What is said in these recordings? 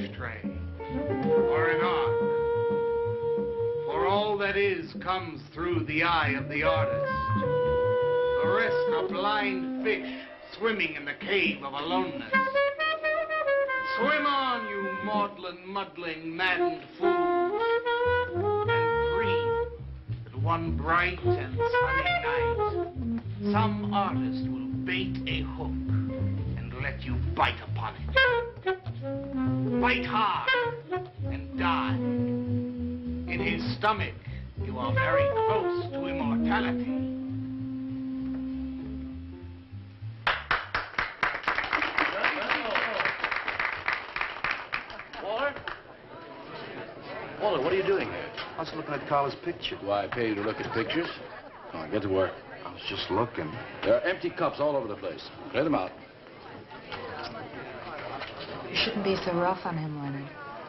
ashtray or an arc. For all that is comes through the eye of the artist. The rest are blind fish swimming in the cave of aloneness. Swim on, you maudlin, muddling, maddened fools, and dream that one bright and sunny night some artist will bait a hook and let you bite upon it. Bite hard and die. In his stomach, you are very close to immortality. Walter, what are you doing here? I was looking at Carla's picture. Do I pay you to look at pictures? Come on, get to work. I was just looking. There are empty cups all over the place. Clear them out. You shouldn't be so rough on him, Leonard.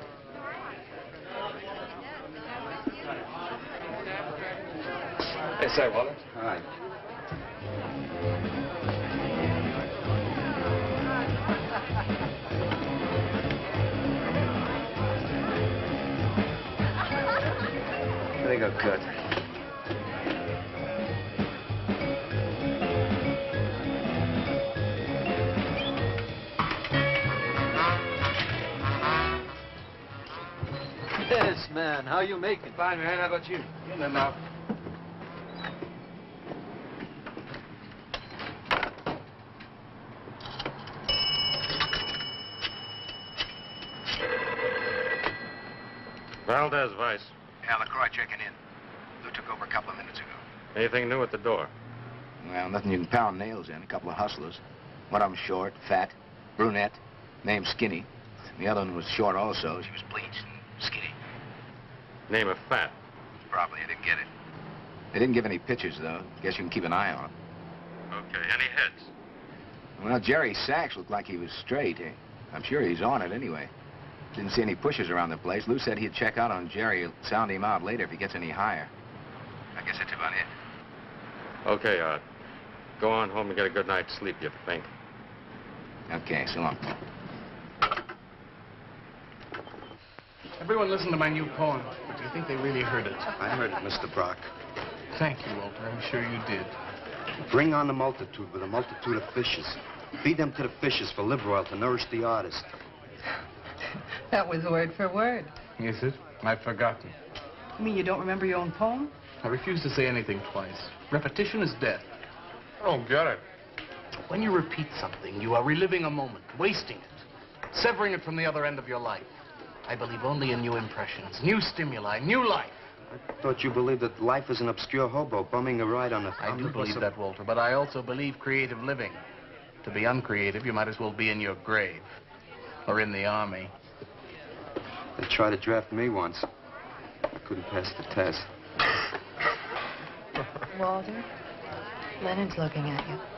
Hey, say, Walter. Hi. There you go, Kurt. Yes, man. How you making? Fine, man. How about you? In there now. Valdez, Vice. Yeah, LaCroix checking in. Lou took over a couple of minutes ago. Anything new at the door? Well, nothing you can pound nails in. A couple of hustlers. One of them short, fat, brunette, named Skinny. The other one was short also. She was bleached and skinny. Name of Fat. Probably. I didn't get it. They didn't give any pictures, though. Guess you can keep an eye on them. Okay, any heads? Well, Jerry Sachs looked like he was straight. I'm sure he's on it anyway. Didn't see any pushers around the place. Lou said he'd check out on Jerry. He'll sound him out later if he gets any higher. I guess that's about it. Okay, Art. Go on home and get a good night's sleep, you think. Okay, so long. Everyone listen to my new poem. But do you think they really heard it? I heard it, Mr. Brock. Thank you, Walter. I'm sure you did. Bring on the multitude with a multitude of fishes. Feed them to the fishes for liver oil to nourish the artist. That was word for word. Is it? I've forgotten. You mean you don't remember your own poem? I refuse to say anything twice. Repetition is death. I don't get it. When you repeat something, you are reliving a moment, wasting it, severing it from the other end of your life. I believe only in new impressions, new stimuli, new life. I thought you believed that life is an obscure hobo bumming a ride on a... I do believe that, Walter, but I also believe creative living. To be uncreative, you might as well be in your grave or in the army. They tried to draft me once. I couldn't pass the test. Walter, Leonard's looking at you.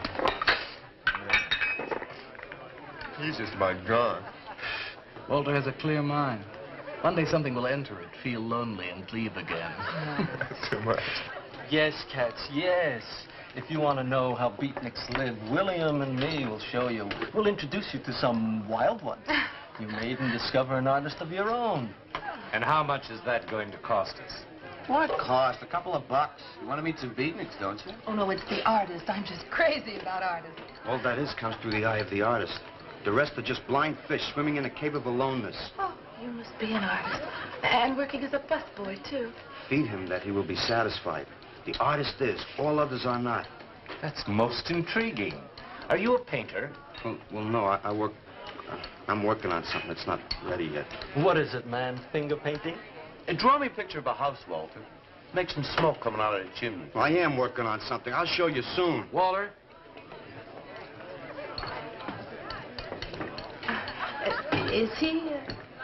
He's just my gun. Walter has a clear mind. One day something will enter it, feel lonely, and leave again. Too much. Yes, Cats, yes. If you want to know how beatniks live, William and me will show you. We'll introduce you to some wild ones. You may even discover an artist of your own. And how much is that going to cost us? What cost? A couple of bucks. You want to meet some beatniks, don't you? Oh, no, it's the artist. I'm just crazy about artists. All that is comes through the eye of the artist. The rest are just blind fish swimming in a cave of aloneness. Oh, you must be an artist. And working as a busboy, too. Feed him that he will be satisfied. The artist is. All others are not. That's most intriguing. Are you a painter? Well, no, I work... I'm working on something that's not ready yet. What is it, man? Finger painting? Draw me a picture of a house, Walter. Make some smoke coming out of the chimney. Well, I am working on something. I'll show you soon. Walter? Is he